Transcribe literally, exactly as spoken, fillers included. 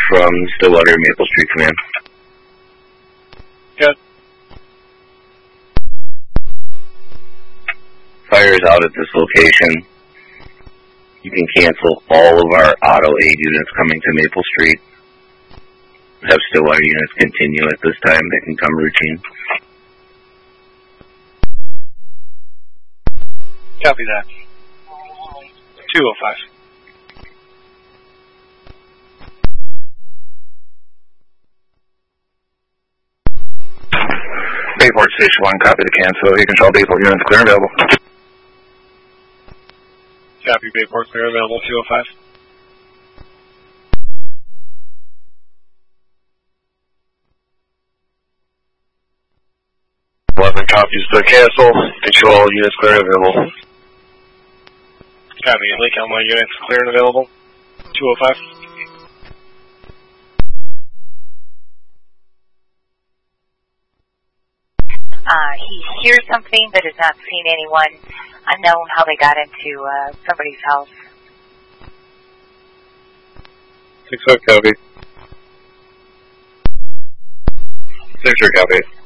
from Stillwater Maple Street Command. Good. Fire is out at this location. You can cancel all of our auto aid units coming to Maple Street. Have Stillwater units continue at this time. They can come routine. Copy that. two oh five. Bayport Station one, copy the cancel. You control Bayport units clear and available. Copy, Bayport clear available, two oh five. eleven copies the cancel. Control units clear and available. Copy, Lake Elmo units clear and available, two oh five. Uh, he hears something but has not seen anyone. Unknown how they got into uh, somebody's house. six oh copy. six oh copy.